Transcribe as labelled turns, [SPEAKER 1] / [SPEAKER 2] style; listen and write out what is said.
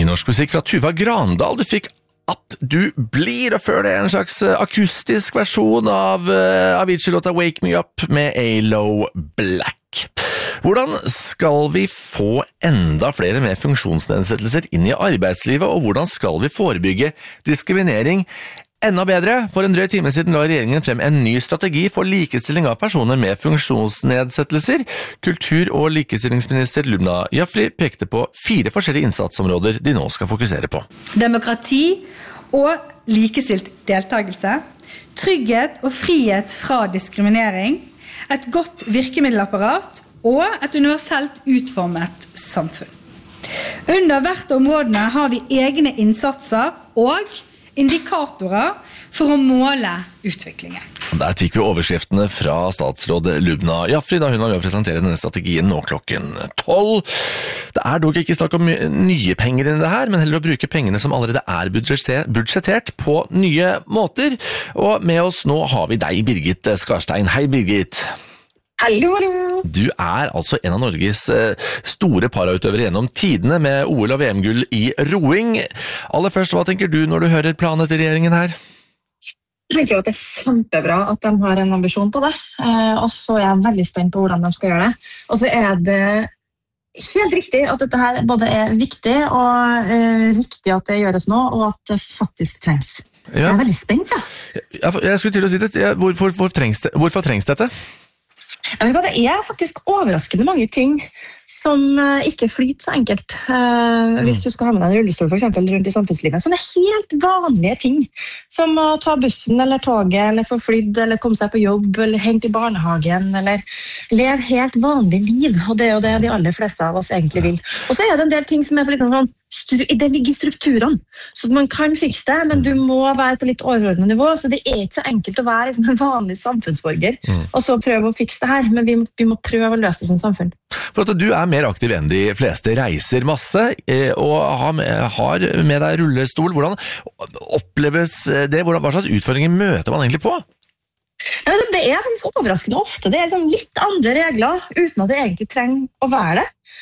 [SPEAKER 1] Nynorsk musikk fra Tuva Grandal. Du fikk At du blir, og før det en slags akustisk versjon av Avicii-låta Wake Me Up med A-Lo Black. Hvordan skal vi få enda flere med funksjonsnedsettelser inn i arbeidslivet, og hvordan skal vi forebygge diskriminering enda bedre? For en drøy time siden la regjeringen frem en ny strategi for likestilling av personer med funksjonsnedsettelser. Kultur- og likestillingsminister Lubna Jaffery pekte på 4 forskjellige innsatsområder de nå skal fokusere på.
[SPEAKER 2] Demokrati og likestilt deltakelse, trygghet og frihet fra diskriminering, et godt virkemiddelapparat og et universelt utformet samfunn. Under hvert områdene har vi egne innsatser og indikatorer for å måle utviklingen.
[SPEAKER 1] Der fikk vi overskriftene fra statsråd Lubna Jaffery da hun var med å presentere denne strategien nå klokken 12. Det er dog ikke snakk om nye penger inn i det her, men heller å bruke pengene som allerede er budsjettert på nye måter. Og med oss nå har vi deg, Birgit Skarstein. Hei, Birgit.
[SPEAKER 3] Hallo, hallo.
[SPEAKER 1] Du er altså en av Norges store parautøvere gjennom tidene med OL- og VM-gull i roing. Aller først, hva tenker du når du hører planen til regjeringen her?
[SPEAKER 3] Jeg tenker jo at det er kjempebra at de har en ambisjon på det, og så er jeg veldig spent på hvordan de skal gjøre det. Og så er det helt riktig at dette her både er viktig og riktig at det gjøres nå, og at det faktisk trengs. Så jeg er veldig spent, da.
[SPEAKER 1] Jeg skulle til å si det. Hvorfor trengs dette?
[SPEAKER 3] Jeg vet ikke, det er faktisk overraskende mange ting som ikke flyter så enkelt. Hvis du skal ha med deg en rullestol for eksempel rundt i samfunnslivet, som er helt vanlige ting, som å ta bussen eller toget, eller få flydd, eller komme seg på jobb, eller hente i barnehagen, eller leve helt vanlig liv, og det er jo det de aller fleste av oss egentlig vil. Og så er det en del ting som er for litt sånn, det ligger i strukturene, så man kan fikse det, men du må være på litt overordnet nivå, så det er ikke så enkelt å være liksom en vanlig samfunnsborger, og så prøve å fikse det her, men vi må prøve å løse det som samfunn.
[SPEAKER 1] For at du er mer aktiv enn de fleste, reiser masse, og har med deg rullestol. Hvordan oppleves det? Hva slags utfordringer møter man egentlig på?
[SPEAKER 3] Det er faktisk overraskende ofte. Det er liksom litt andre regler, uten at det egentlig trenger å være det.